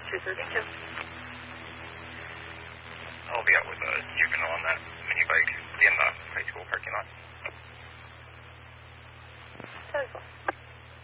232. I'll be out with a juvenile on that mini bike in the high school parking lot. 10-4.